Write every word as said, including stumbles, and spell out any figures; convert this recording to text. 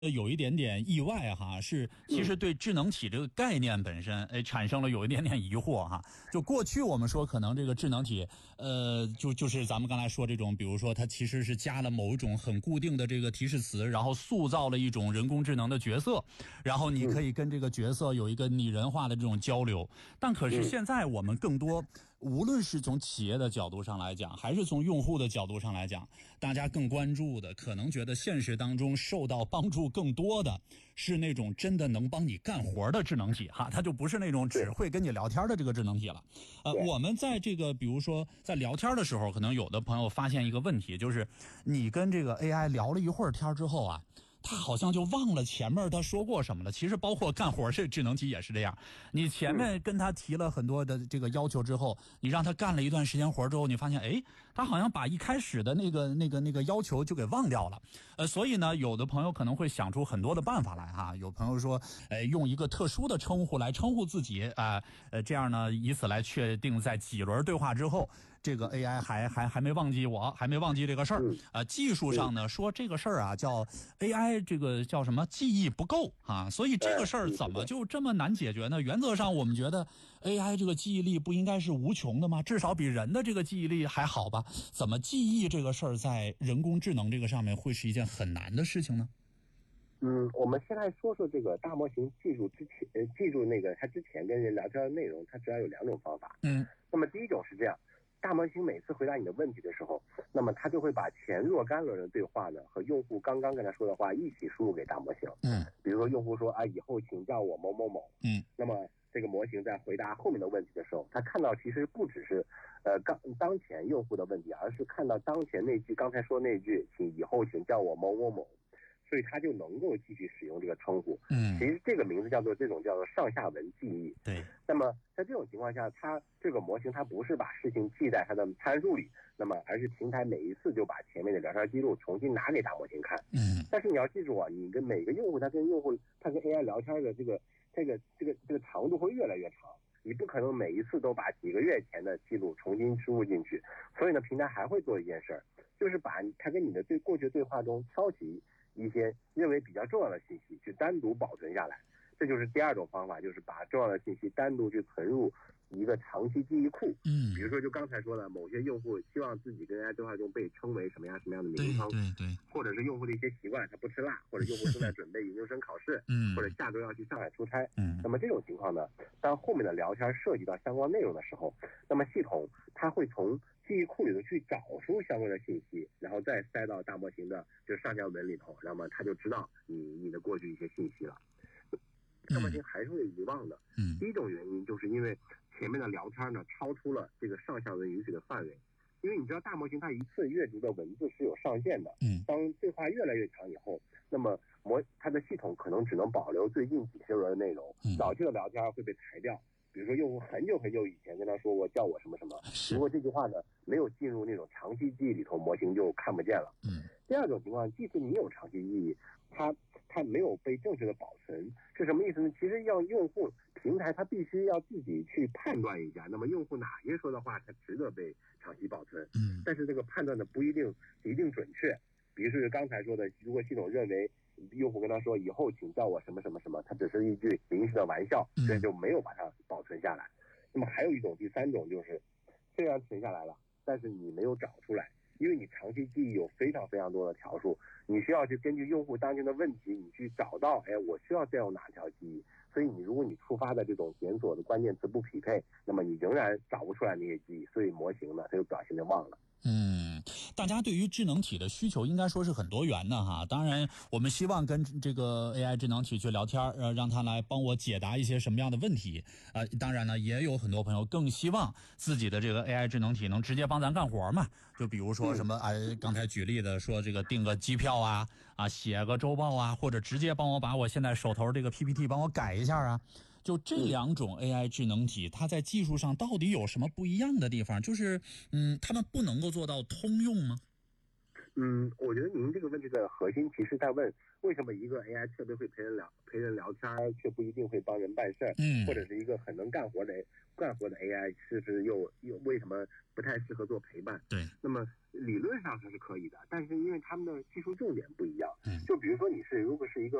有一点点意外哈，是其实对智能体这个概念本身，哎，产生了有一点点疑惑哈。就过去我们说可能这个智能体，呃，就就是咱们刚才说这种，比如说它其实是加了某一种很固定的这个提示词，然后塑造了一种人工智能的角色，然后你可以跟这个角色有一个拟人化的这种交流。但可是现在我们更多，无论是从企业的角度上来讲，还是从用户的角度上来讲，大家更关注的，可能觉得现实当中受到帮助更多的是那种真的能帮你干活的智能体哈，它就不是那种只会跟你聊天的这个智能体了。呃，我们在这个比如说在聊天的时候，可能有的朋友发现一个问题，就是你跟这个 A I 聊了一会儿天之后啊，他好像就忘了前面他说过什么了。其实包括干活这智能体也是这样，你前面跟他提了很多的这个要求之后，你让他干了一段时间活之后，你发现哎，他好像把一开始的那个那个那个要求就给忘掉了。呃，所以呢，有的朋友可能会想出很多的办法来哈。有朋友说，呃，用一个特殊的称呼来称呼自己啊，呃，这样呢，以此来确定在几轮对话之后，这个 A I 还还还没忘记我，还没忘记这个事儿。呃，技术上呢说这个事儿啊叫 A I。这个叫什么记忆不够啊，所以这个事儿怎么就这么难解决呢？原则上我们觉得 A I 这个记忆力不应该是无穷的吗？至少比人的这个记忆力还好吧？怎么记忆这个事儿在人工智能这个上面会是一件很难的事情呢？ 嗯，我们先来说说这个大模型记住之前，呃，记住那个它之前跟人聊天的内容，它主要有两种方法。 嗯， 那么第一种是这样。大模型每次回答你的问题的时候，那么它就会把前若干轮的对话呢和用户刚刚跟他说的话一起输入给大模型。 嗯， 比如说用户说啊，以后请叫我某某某。 嗯， 那么这个模型在回答后面的问题的时候，它看到其实不只是呃刚当前用户的问题，而是看到当前那句刚才说那句，请以后请叫我某某某。所以他就能够继续使用这个称呼。 嗯， 其实这个名字叫做这种叫做上下文记忆。 对。 那么在这种情况下，它这个模型它不是把事情记在它的参数里，那么而是平台每一次就把前面的聊天记录重新拿给大模型看。 嗯。 但是你要记住啊，你跟每个用户他跟用户他跟 A I 聊天的这个这个这个这个长度会越来越长。你不可能每一次都把几个月前的记录重新输入进去。所以呢，平台还会做一件事儿，就是把他跟你的对过去对话中挑起一些认为比较重要的信息去单独保存下来，这就是第二种方法，就是把重要的信息单独去存入一个长期记忆库。 嗯， 比如说就刚才说的，某些用户希望自己跟 A I 对话中被称为什么样什么样的名称， 对对对， 或者是用户的一些习惯，他不吃辣，或者用户正在准备研究生考试， 嗯， 或者下周要去上海出差， 嗯， 那么这种情况呢，当后面的聊天涉及到相关内容的时候，那么系统它会从记忆库里头去找出相关的信息，然后再塞到大模型的就上下文里头，那么它就知道你你的过去一些信息了。大模型还是会遗忘的。 嗯， 第一种原因就是因为前面的聊天呢超出了这个上下文允许的范围，因为你知道大模型它一次阅读的文字是有上限的。 嗯， 当对话越来越长以后，那么模它的系统可能只能保留最近几十轮的内容，早期的聊天会被裁掉。比如说用户很久很久以前跟他说过叫我什么什么，如果这句话呢没有进入那种长期记忆里头，模型就看不见了。 嗯， 第二种情况，即使你有长期记忆，它它没有被正确的保存，是什么意思呢？其实要用户平台它必须要自己去判断一下，那么用户哪些说的话它值得被长期保存。 嗯， 但是这个判断的不一定一定准确。比如说刚才说的，如果系统认为用户跟他说以后请叫我什么什么什么，它只是一句临时的玩笑，所以就没有把它保存下来。那么还有一种，第三种就是，虽然存下来了，但是你没有找出来，因为你长期记忆有非常非常多的条数，你需要去根据用户当前的问题，你去找到，哎，我需要再用哪条记忆。所以你如果你触发的这种检索的关键词不匹配，那么你仍然找不出来那些记忆，所以模型呢它就表现就忘了。 嗯，大家对于智能体的需求应该说是很多元的哈。当然，我们希望跟这个 A I 智能体去聊天，呃，让它来帮我解答一些什么样的问题。呃，当然呢，也有很多朋友更希望自己的这个 A I 智能体能直接帮咱干活嘛。就比如说什么，哎、呃，刚才举例的说这个订个机票啊，啊，写个周报啊，或者直接帮我把我现在手头这个 P P T 帮我改一下啊。就这两种 A I 智能体，它在技术上到底有什么不一样的地方？就是，嗯，他们不能够做到通用吗？ 嗯，我觉得您这个问题的核心其实在问，为什么一个 A I 特别会陪人聊陪人聊天，却不一定会帮人办事儿？嗯，或者是一个很能干活的干活的 A I 是不是又又为什么不太适合做陪伴？ 对， 那么理论上它是可以的，但是因为他们的技术重点不一样， 嗯， 就比如说你是如果是一个